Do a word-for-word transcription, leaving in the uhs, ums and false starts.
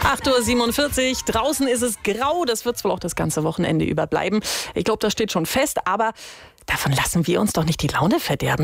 acht Uhr siebenundvierzig, draußen ist es grau, das wird es wohl auch das ganze Wochenende über bleiben. Ich glaube, das steht schon fest, aber davon lassen wir uns doch nicht die Laune verderben.